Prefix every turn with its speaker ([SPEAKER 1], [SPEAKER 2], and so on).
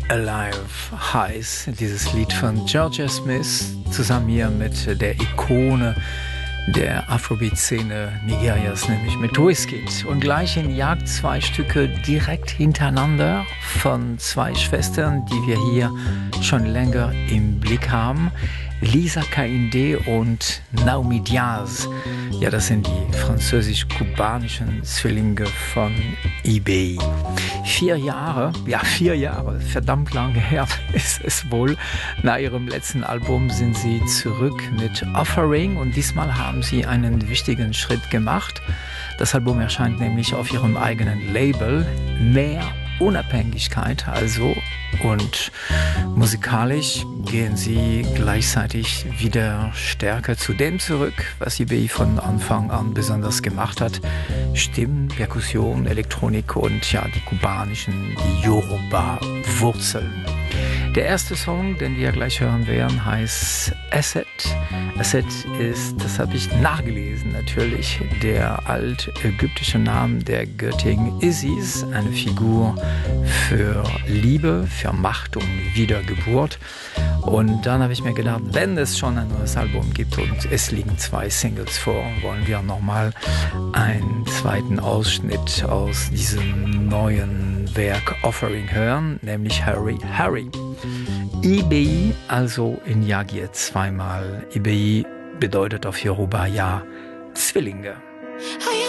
[SPEAKER 1] Alive heißt dieses Lied von Georgia Smith, zusammen hier mit der Ikone der Afrobeat-Szene Nigerias, nämlich mit Wizkid. Und gleich in Jagd 2 Stücke direkt hintereinander von 2 Schwestern, die wir hier schon länger im Blick haben. Lisa Kainde und Naomi Diaz. Ja, das sind die französisch-kubanischen Zwillinge von eBay. 4 Jahre, verdammt lange her ist es wohl. Nach ihrem letzten Album sind sie zurück mit Offering und diesmal haben sie einen wichtigen Schritt gemacht. Das Album erscheint nämlich auf ihrem eigenen Label. Mehr Unabhängigkeit also, und musikalisch gehen sie gleichzeitig wieder stärker zu dem zurück, was eBay von Anfang an besonders gemacht hat. Stimmen, Perkussion, Elektronik und ja, die kubanischen, die Yoruba-Wurzeln. Der erste Song, den wir gleich hören werden, heißt Asset. Asset ist, das habe ich nachgelesen natürlich, der altägyptische Name der Göttin Isis, eine Figur für Liebe, für Macht und Wiedergeburt. Und dann habe ich mir gedacht, wenn es schon ein neues Album gibt und es liegen 2 Singles vor, wollen wir nochmal einen zweiten Ausschnitt aus diesem neuen Werk Offering hören, nämlich Hurry, Hurry. eBay, also in Yagier zweimal. eBay bedeutet auf Yoruba ja Zwillinge.